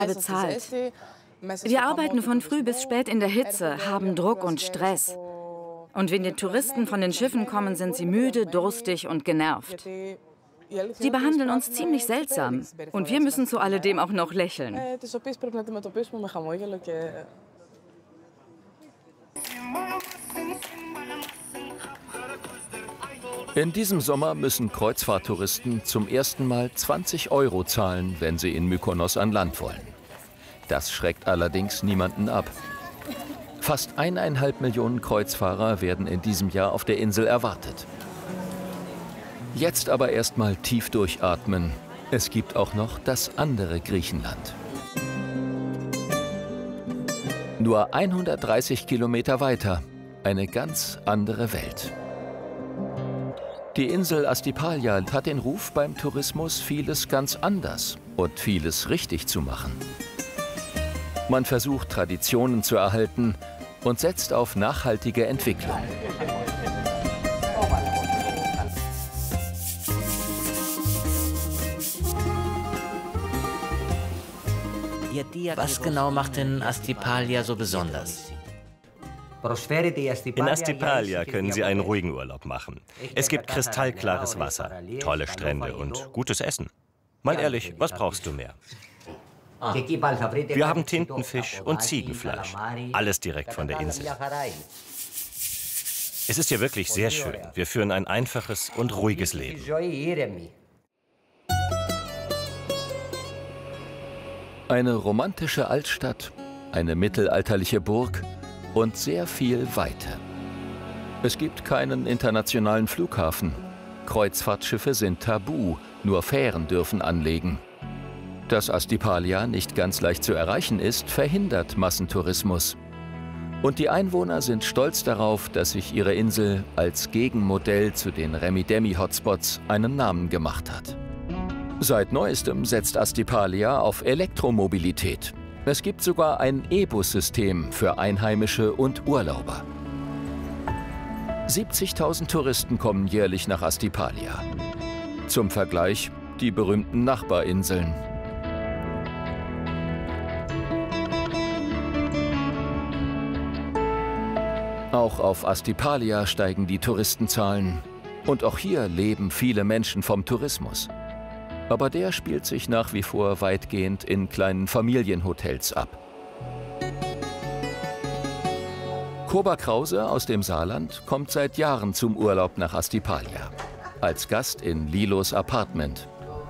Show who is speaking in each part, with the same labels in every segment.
Speaker 1: bezahlt. Wir arbeiten von früh bis spät in der Hitze, haben Druck und Stress. Und wenn die Touristen von den Schiffen kommen, sind sie müde, durstig und genervt. Die behandeln uns ziemlich seltsam. Und wir müssen zu alledem auch noch lächeln.
Speaker 2: In diesem Sommer müssen Kreuzfahrttouristen zum ersten Mal 20 € zahlen, wenn sie in Mykonos an Land wollen. Das schreckt allerdings niemanden ab. Fast 1,5 Millionen Kreuzfahrer werden in diesem Jahr auf der Insel erwartet. Jetzt aber erstmal tief durchatmen. Es gibt auch noch das andere Griechenland. Nur 130 Kilometer weiter, eine ganz andere Welt. Die Insel Astypalia hat den Ruf, beim Tourismus vieles ganz anders und vieles richtig zu machen. Man versucht, Traditionen zu erhalten und setzt auf nachhaltige Entwicklung.
Speaker 3: Was genau macht denn Astypalia so besonders?
Speaker 4: In Astypalia können Sie einen ruhigen Urlaub machen. Es gibt kristallklares Wasser, tolle Strände und gutes Essen. Mal ehrlich, was brauchst du mehr? Wir haben Tintenfisch und Ziegenfleisch. Alles direkt von der Insel. Es ist hier wirklich sehr schön. Wir führen ein einfaches und ruhiges Leben.
Speaker 2: Eine romantische Altstadt, eine mittelalterliche Burg und sehr viel Weite. Es gibt keinen internationalen Flughafen. Kreuzfahrtschiffe sind tabu, nur Fähren dürfen anlegen. Dass Astypalia nicht ganz leicht zu erreichen ist, verhindert Massentourismus. Und die Einwohner sind stolz darauf, dass sich ihre Insel als Gegenmodell zu den Remi-Demi-Hotspots einen Namen gemacht hat. Seit neuestem setzt Astypalia auf Elektromobilität. Es gibt sogar ein E-Bus-System für Einheimische und Urlauber. 70.000 Touristen kommen jährlich nach Astypalia. Zum Vergleich die berühmten Nachbarinseln. Auch auf Astypalia steigen die Touristenzahlen. Und auch hier leben viele Menschen vom Tourismus. Aber der spielt sich nach wie vor weitgehend in kleinen Familienhotels ab. Koba Krause aus dem Saarland kommt seit Jahren zum Urlaub nach Astypalia. Als Gast in Lilos Apartment.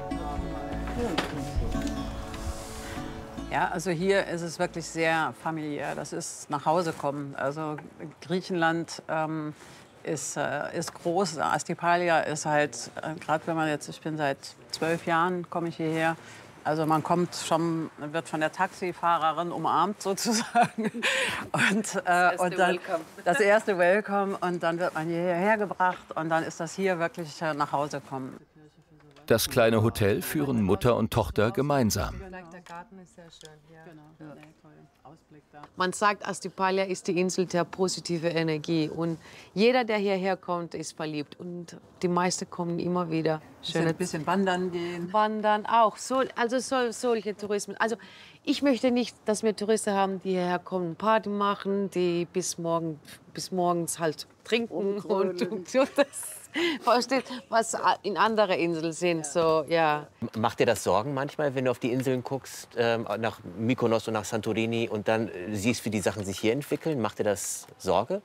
Speaker 5: Ja, also hier ist es wirklich sehr familiär. Das ist nach Hause kommen. Also Griechenland ist groß. Astypalia ist halt, gerade wenn man jetzt, ich bin seit 12 Jahren, komme ich hierher. Also man kommt schon, wird von der Taxifahrerin umarmt sozusagen. Und dann das erste Welcome. Und dann wird man hierher gebracht und dann ist das hier wirklich nach Hause kommen.
Speaker 2: Das kleine Hotel führen Mutter und Tochter gemeinsam.
Speaker 6: Der Garten ist sehr schön. Ja.
Speaker 7: Man sagt, Astypalia ist die Insel der positiven Energie. Und jeder, der hierher kommt, ist verliebt. Und die meisten kommen immer wieder.
Speaker 5: Schön ein bisschen wandern gehen.
Speaker 7: Wandern auch. Solche Tourismus. Also ich möchte nicht, dass wir Touristen haben, die hierher kommen, Party machen, die bis morgens halt trinken und das. Versteht, was in anderen Inseln sind. So, ja.
Speaker 3: Macht dir das Sorgen manchmal, wenn du auf die Inseln guckst, nach Mykonos und nach Santorini und dann siehst, wie die Sachen sich hier entwickeln? Macht dir das Sorge?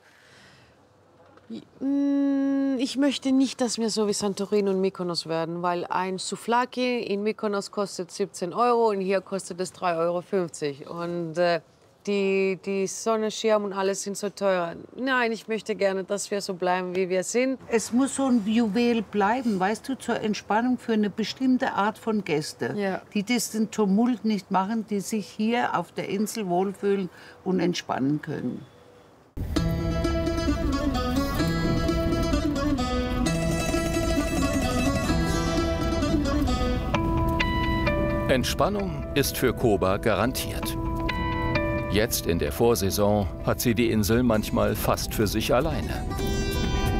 Speaker 7: Ich möchte nicht, dass wir so wie Santorini und Mykonos werden, weil ein Souvlaki in Mykonos kostet 17 € und hier kostet es 3,50 €. Und die Sonnenschirm und alles sind so teuer. Nein, ich möchte gerne, dass wir so bleiben, wie wir sind.
Speaker 8: Es muss so ein Juwel bleiben, weißt du, zur Entspannung für eine bestimmte Art von Gäste,
Speaker 7: ja,
Speaker 8: die den Tumult nicht machen, die sich hier auf der Insel wohlfühlen und entspannen können.
Speaker 2: Entspannung ist für Koba garantiert. Jetzt in der Vorsaison hat sie die Insel manchmal fast für sich alleine.